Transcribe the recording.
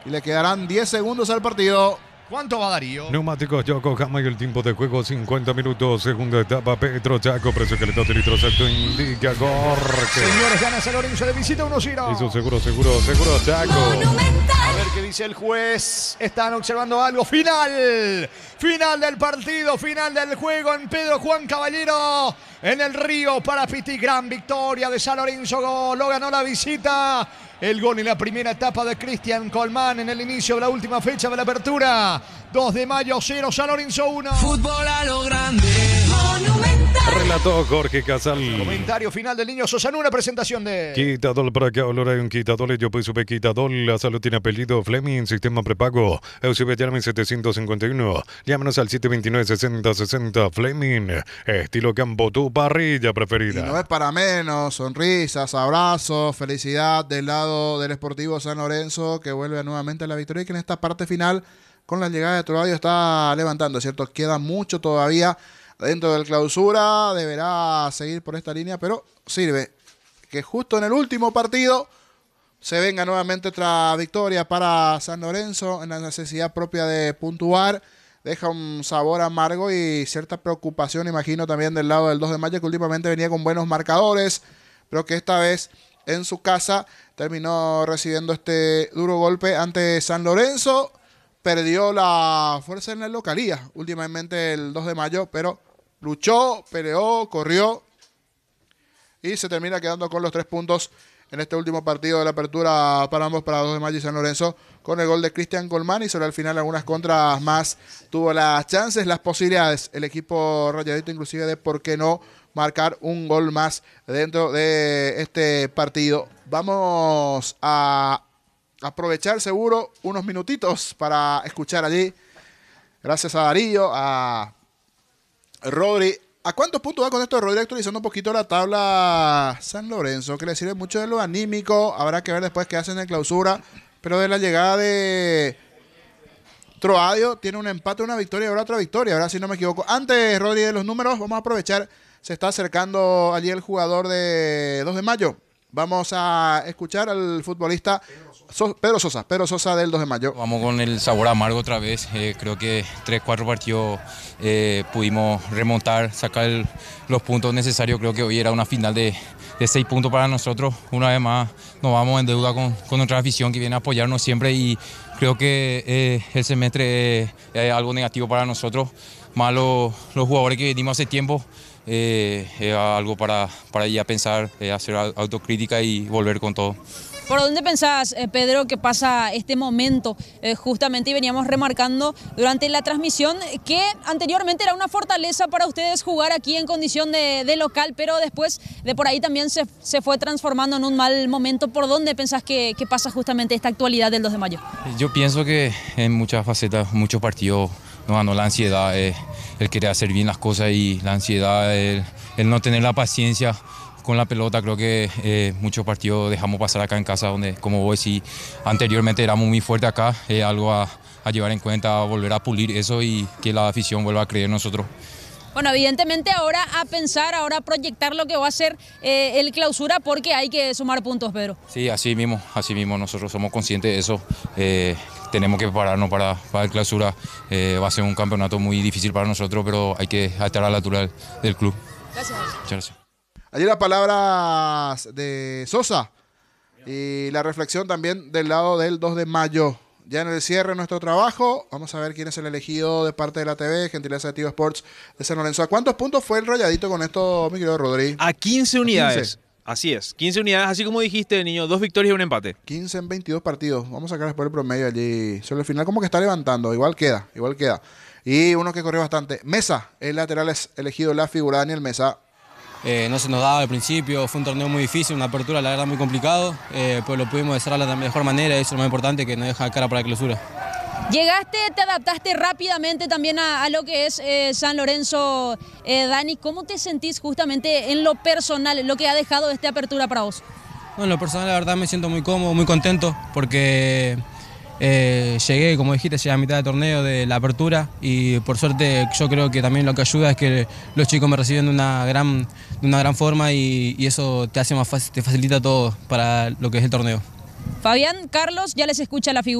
y le quedarán 10 segundos al partido. ¿Cuánto va Darío? Neumáticos Yokohama y el tiempo de juego 50 minutos. Segunda etapa, Petro Chaco, precio que le da litros alto indica Gorque. Señores, gana San Lorenzo de visita 1-0. Eso seguro, Chaco. A ver qué dice el juez. Están observando algo. Final del partido, final del juego en Pedro Juan Caballero, en el Río para Piti. Gran victoria de San Lorenzo. Lo ganó la visita. El gol en la primera etapa de Cristian Colmán en el inicio de la última fecha de la apertura. 2 de mayo, 0, San Lorenzo 1. Fútbol a lo grande, Monumental. Relató Jorge Casal. Comentario final del Niño Sosa en una presentación de... Quitadol para que ahora hay un quitadol. Yo pues supe quitadol. La salud tiene apellido Fleming. Sistema prepago. Eusebio llame 751. Llámanos al 729-6060. Fleming. Estilo Campo, tu parrilla preferida. Y no es para menos. Sonrisas, abrazos, felicidad del lado del Sportivo San Lorenzo, que vuelve nuevamente a la victoria y que en esta parte final, con la llegada de Trovadio, está levantando, ¿cierto? Queda mucho todavía dentro del clausura. Deberá seguir por esta línea, pero sirve que justo en el último partido se venga nuevamente otra victoria para San Lorenzo en la necesidad propia de puntuar. Deja un sabor amargo y cierta preocupación, imagino, también del lado del 2 de mayo, que últimamente venía con buenos marcadores, pero que esta vez en su casa terminó recibiendo este duro golpe ante San Lorenzo. Perdió la fuerza en la localía últimamente el 2 de mayo, pero luchó, peleó, corrió y se termina quedando con los 3 puntos en este último partido de la apertura para ambos, para 2 de mayo y San Lorenzo, con el gol de Cristian Colmán y sobre el final algunas contras más. Tuvo las chances, las posibilidades el equipo rayadito, inclusive de por qué no marcar un gol más dentro de este partido. Vamos a aprovechar seguro unos minutitos para escuchar allí, gracias a Darío, a Rodri. ¿A cuántos puntos va con esto de Rodri? Actualizando un poquito la tabla San Lorenzo, que le sirve mucho de lo anímico. Habrá que ver después qué hacen en clausura, pero de la llegada de Trovadio tiene un empate, una victoria y ahora otra victoria, ahora si no me equivoco. Antes, Rodri, de los números, vamos a aprovechar. Se está acercando allí el jugador de 2 de mayo. Vamos a escuchar al futbolista Pedro Sosa del 2 de mayo. Vamos con el sabor amargo otra vez. Creo que 3-4 partidos pudimos remontar, sacar los puntos necesarios. Creo que hoy era una final de 6 puntos para nosotros. Una vez más nos vamos en deuda con nuestra afición que viene a apoyarnos siempre y creo que el semestre es algo negativo para nosotros. Más los jugadores que venimos hace tiempo. Algo para ya pensar, hacer autocrítica y volver con todo. ¿Por dónde pensás, Pedro, que pasa este momento? Justamente y veníamos remarcando durante la transmisión que anteriormente era una fortaleza para ustedes jugar aquí en condición de local, pero después de por ahí también se fue transformando en un mal momento. ¿Por dónde pensás que pasa justamente esta actualidad del 2 de mayo? Yo pienso que en muchas facetas, muchos partidos nos ganó la ansiedad, el querer hacer bien las cosas y la ansiedad, el no tener la paciencia con la pelota. Creo que muchos partidos dejamos pasar acá en casa, donde, como vos decís, anteriormente éramos muy fuertes acá. Algo a llevar en cuenta, a volver a pulir eso y que la afición vuelva a creer en nosotros. Bueno, evidentemente ahora a pensar, ahora a proyectar lo que va a ser el clausura, porque hay que sumar puntos, Pedro. Sí, así mismo, nosotros somos conscientes de eso. Tenemos que prepararnos para el clausura. Va a ser un campeonato muy difícil para nosotros, pero hay que estar a la altura del club. Gracias. Muchas gracias. Allí las palabras de Sosa y la reflexión también del lado del 2 de mayo. Ya en el cierre de nuestro trabajo, vamos a ver quién es el elegido de parte de la TV, gentileza de Tigo Sports de San Lorenzo. ¿A cuántos puntos fue el rayadito con esto, mi querido Rodri? A 15 unidades. 15. Así es, 15 unidades, así como dijiste, niño, 2 victorias y un empate. 15 en 22 partidos. Vamos a sacar después el promedio allí. Sobre el final como que está levantando, igual queda. Y uno que corrió bastante. Mesa, el lateral es elegido la figura, Daniel Mesa. No se nos daba al principio, fue un torneo muy difícil, una apertura la verdad muy complicado, pero lo pudimos desarrollar de la mejor manera y eso es lo más importante, que nos deja cara para la clausura. Llegaste, te adaptaste rápidamente también a lo que es San Lorenzo. Dani, ¿cómo te sentís justamente en lo personal, lo que ha dejado esta apertura para vos? Bueno, en lo personal la verdad me siento muy cómodo, muy contento, porque llegué, como dijiste, llegué a mitad de torneo de la apertura y por suerte yo creo que también lo que ayuda es que los chicos me reciben de una gran forma y eso te hace más fácil, te facilita todo para lo que es el torneo. Fabián, Carlos, ya les escucha la figura.